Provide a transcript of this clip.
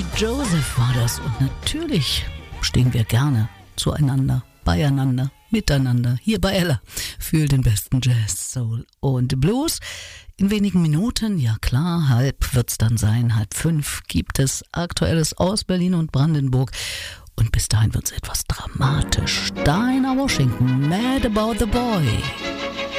Joseph war das und natürlich stehen wir gerne zueinander, beieinander, miteinander, hier bei Ella für den besten Jazz, Soul und Blues. In wenigen Minuten, ja klar, 4:30 wird's dann sein, 4:30 gibt es Aktuelles aus Berlin und Brandenburg. Und bis dahin wird's etwas dramatisch. Dinah Washington, Mad About the Boy.